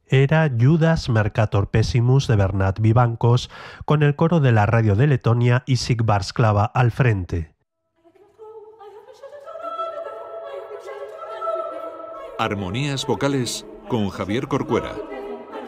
Era Judas Mercator Pessimus de Bernat Vivancos, con el coro de la radio de Letonia y Sigvardsklava al frente. Armonías vocales con Javier Corcuera.